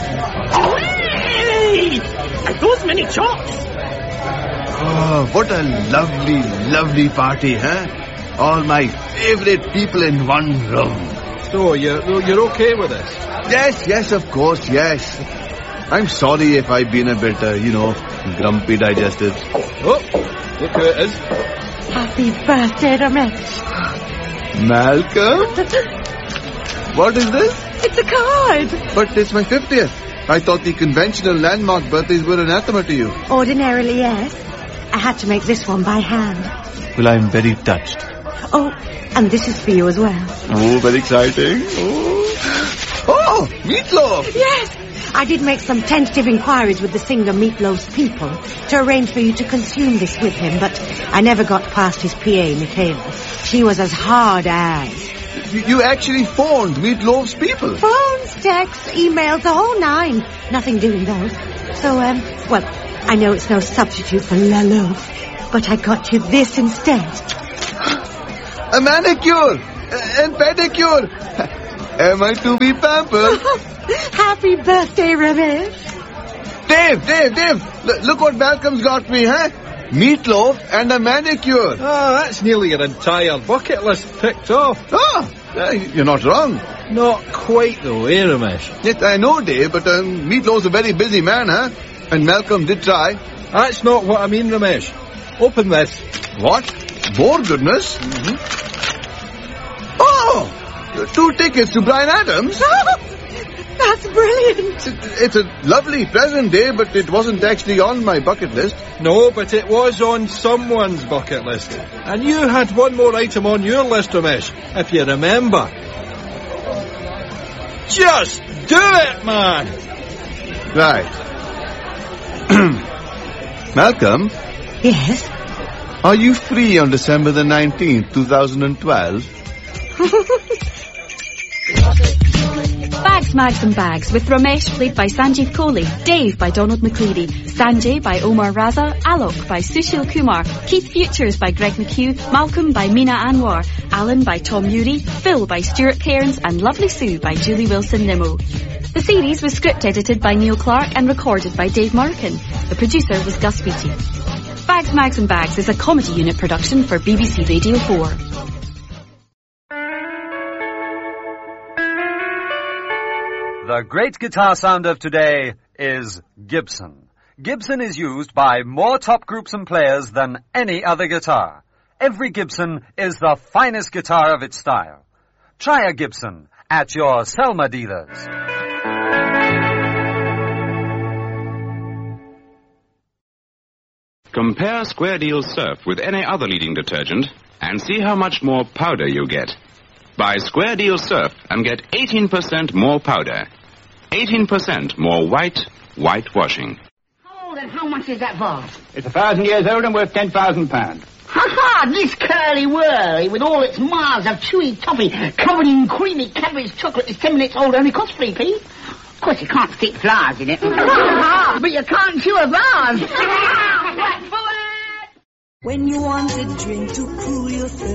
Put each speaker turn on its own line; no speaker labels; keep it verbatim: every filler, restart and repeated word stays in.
Hey! Those many chops!
Oh, what a lovely, lovely party, huh? All my favorite people in one room.
So, you're, you're okay with this?
Yes, yes, of course, yes. I'm sorry if I've been a bit, uh, you know, grumpy digested.
Oh, look who it is.
Happy birthday, Ramesh.
Malcolm? What is this?
It's a card.
But it's my fiftieth. I thought the conventional landmark birthdays were anathema to you.
Ordinarily, yes. I had to make this one by hand.
Well, I'm very touched.
Oh, and this is for you as well.
Oh, very exciting. Oh, oh Meatloaf!
Yes! I did make some tentative inquiries with the singer Meatloaf's people to arrange for you to consume this with him, but I never got past his P A, Michaela. She was as hard as...
You, you actually phoned Meatloaf's people?
Phones, texts, emails, the whole nine. Nothing doing those. So, um, well, I know it's no substitute for La Loaf, but I got you this instead.
A manicure and pedicure. Am I to be pampered?
Happy birthday, Ramesh.
Dave, Dave, Dave, l- look what Malcolm's got me, huh? Meatloaf and a manicure.
Oh, that's nearly your entire bucket list ticked off.
Ah, uh, you're not wrong.
Not quite though, eh, Ramesh?
Yes, I know, Dave, but um, Meatloaf's a very busy man, huh? And Malcolm did try.
That's not what I mean, Ramesh. Open this.
What? More goodness?
Mm-hmm.
Oh! Two tickets to Bryan Adams?
That's brilliant.
It, it's a lovely present, Dave, but it wasn't actually on my bucket list.
No, but it was on someone's bucket list. And you had one more item on your list, Ramesh, if you remember. Just do it, man!
Right. Malcolm?
Yes?
Are you free on December the nineteenth, twenty twelve?
Bags, Mags and Bags with Ramesh played by Sanjeev Kohli, Dave by Donald McLeary, Sanjay by Omar Raza, Alok by Sushil Kumar, Keith Futures by Greg McHugh, Malcolm by Meena Anwar, Alan by Tom Ury, Phil by Stuart Cairns and Lovely Sue by Julie Wilson-Nimmo. The series was script edited by Neil Clark and recorded by Dave Markin. The producer was Gus Beattie. Bags, Mags and Bags is a comedy unit production for B B C Radio four.
The great guitar sound of today is Gibson. Gibson is used by more top groups and players than any other guitar. Every Gibson is the finest guitar of its style. Try a Gibson at your Selma dealers.
Compare Square Deal Surf with any other leading detergent and see how much more powder you get. Buy Square Deal Surf and get eighteen percent more powder. eighteen percent more white, white washing.
How old and how much is that vase?
It's a thousand years old and worth ten thousand pounds.
Ha-ha! This curly-whirly, with all its miles of chewy toffee covered in creamy Cadbury's chocolate, is ten minutes old, only costs three p. Of course, you can't stick flowers in it. But you can't chew a vase.
When you want a drink to cool your thirst.